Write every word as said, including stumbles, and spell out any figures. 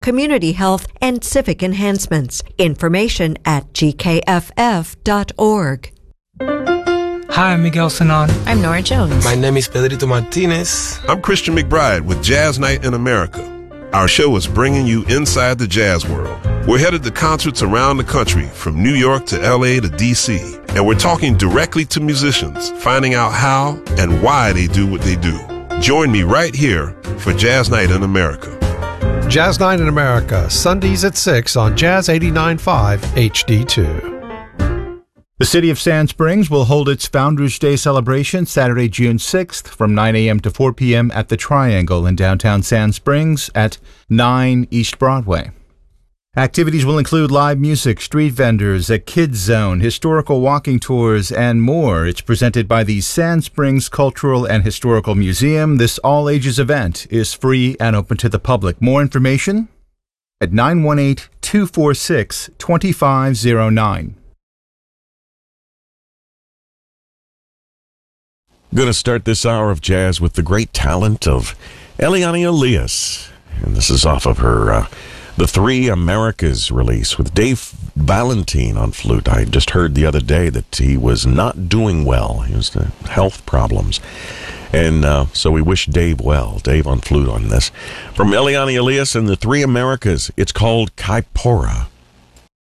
community health, and civic enhancements. Information at g k f f dot org. Hi, I'm Miguel Sanon. I'm Nora Jones. My name is Pedrito Martinez. I'm Christian McBride with Jazz Night in America. Our show is bringing you inside the jazz world. We're headed to concerts around the country, from New York to L A to D C, and we're talking directly to musicians, finding out how and why they do what they do. Join me right here for Jazz Night in America. Jazz Night in America, Sundays at six on Jazz eighty-nine point five H D two. The City of Sand Springs will hold its Founders Day celebration Saturday, June sixth from nine a.m. to four p.m. at the Triangle in downtown Sand Springs at nine East Broadway. Activities will include live music, street vendors, a kids zone, historical walking tours, and more. It's presented by the Sand Springs Cultural and Historical Museum. This all-ages event is free and open to the public. More information at nine one eight, two four six, two five zero nine. Going to start this hour of jazz with the great talent of Eliane Elias. And this is off of her uh, The Three Americas release with Dave Valentine on flute. I just heard the other day that he was not doing well. He was uh, health problems. And uh, so we wish Dave well. Dave on flute on this. From Eliane Elias and The Three Americas, it's called Kaipora.